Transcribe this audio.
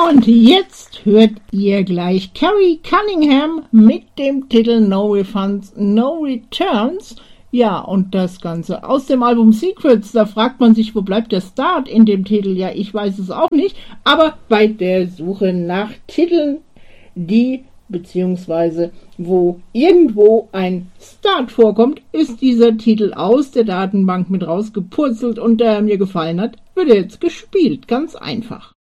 Und jetzt hört ihr gleich Carrie Cunningham mit dem Titel No Refunds, No Returns. Ja, und das Ganze aus dem Album Secrets. Da fragt man sich, wo bleibt der Start in dem Titel? Ja, ich weiß es auch nicht. Aber bei der Suche nach Titeln, die beziehungsweise wo irgendwo ein Start vorkommt, ist dieser Titel aus der Datenbank mit rausgepurzelt und der mir gefallen hat, wird jetzt gespielt. Ganz einfach.